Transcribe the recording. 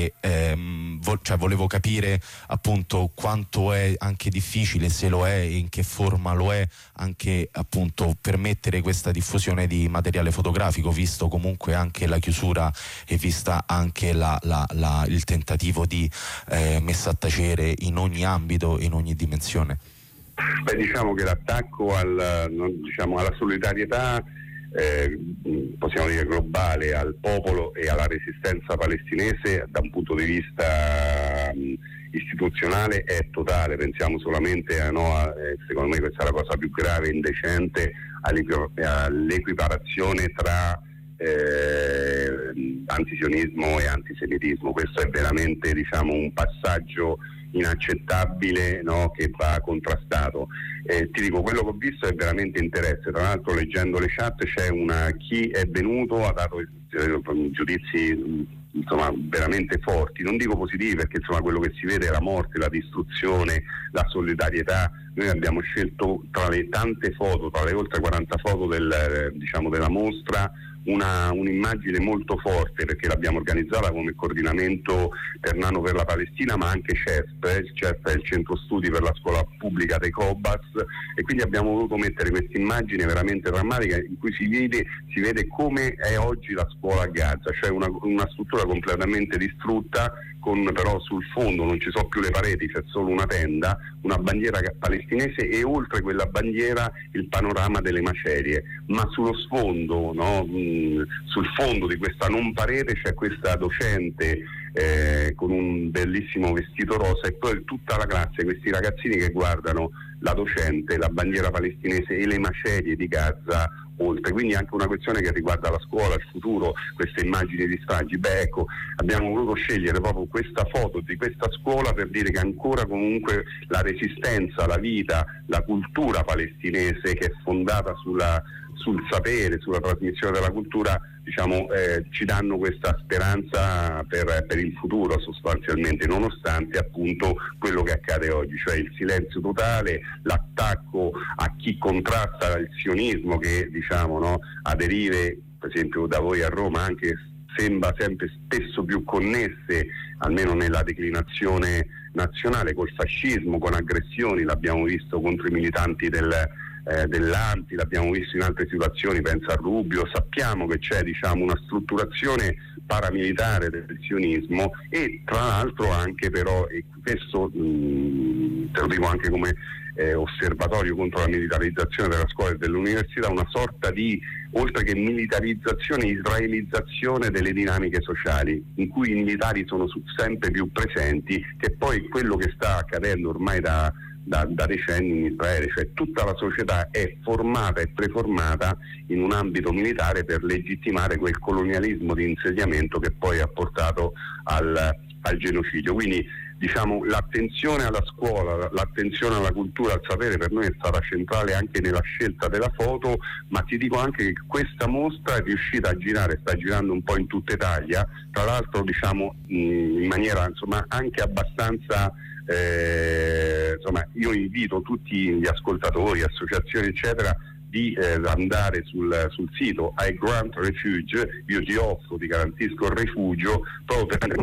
e volevo capire appunto quanto è anche difficile, se lo è e in che forma lo è, anche appunto permettere questa diffusione di materiale fotografico, visto comunque anche la chiusura e vista anche il tentativo di messa a tacere in ogni ambito, in ogni dimensione. Diciamo che l'attacco alla solidarietà possiamo dire globale al popolo e alla resistenza palestinese da un punto di vista istituzionale è totale. Pensiamo solamente secondo me questa è la cosa più grave e indecente, all'equiparazione tra antisionismo e antisemitismo. Questo è veramente un passaggio inaccettabile, no? Che va contrastato. Ti dico, quello che ho visto è veramente interesse. Tra l'altro, leggendo le chat, c'è chi è venuto ha dato giudizi veramente forti, non dico positivi, perché quello che si vede è la morte, la distruzione, la solidarietà. Noi abbiamo scelto tra le tante foto, tra le oltre 40 foto della mostra, un'immagine molto forte, perché l'abbiamo organizzata come coordinamento per Nano per la Palestina, ma anche CESP. Il CESP è il centro studi per la scuola pubblica dei Cobas, e quindi abbiamo voluto mettere questa immagine veramente drammatica in cui si vede come è oggi la scuola a Gaza, cioè una struttura completamente distrutta, però sul fondo non ci sono più le pareti, c'è solo una tenda, una bandiera palestinese e oltre quella bandiera il panorama delle macerie, ma sullo sfondo, sul fondo di questa non parete c'è questa docente con un bellissimo vestito rosa, e poi tutta la classe, questi ragazzini che guardano la docente, la bandiera palestinese e le macerie di Gaza oltre. Quindi anche una questione che riguarda la scuola, il futuro, queste immagini di stragi. Abbiamo voluto scegliere proprio questa foto di questa scuola per dire che ancora comunque la resistenza, la vita, la cultura palestinese, che è fondata sul sapere, sulla trasmissione della cultura, ci danno questa speranza per il futuro sostanzialmente, nonostante appunto quello che accade oggi, cioè il silenzio totale, l'attacco a chi contrasta il sionismo, che a derive, per esempio da voi a Roma, anche sembra sempre spesso più connesse, almeno nella declinazione nazionale, col fascismo, con aggressioni. L'abbiamo visto contro i militanti dell'Anti, l'abbiamo visto in altre situazioni, pensa a Rubio. Sappiamo che c'è una strutturazione paramilitare del sionismo, e tra l'altro anche però, e questo te lo dico anche come osservatorio contro la militarizzazione della scuola e dell'università, una sorta di, oltre che militarizzazione, israelizzazione delle dinamiche sociali, in cui i militari sono sempre più presenti, che poi quello che sta accadendo ormai da decenni in Israele, cioè tutta la società è formata e preformata in un ambito militare per legittimare quel colonialismo di insediamento che poi ha portato al genocidio. Quindi l'attenzione alla scuola, l'attenzione alla cultura, al sapere per noi è stata centrale anche nella scelta della foto, ma ti dico anche che questa mostra è riuscita a girare, sta girando un po' in tutta Italia, tra l'altro in maniera anche abbastanza io invito tutti gli ascoltatori, associazioni eccetera, di andare sul sito I Grant Refuge, io ti offro, ti garantisco il rifugio, proprio per